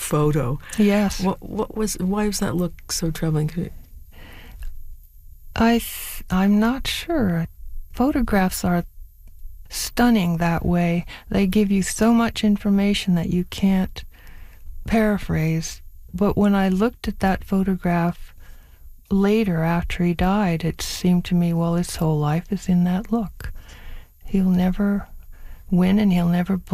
photo. Yes. Why was that look so troubling? I'm not sure. Photographs are stunning that way. They give you so much information that you can't paraphrase. But when I looked at that photograph later after he died, it seemed to me, well, his whole life is in that look. He'll never win and he'll never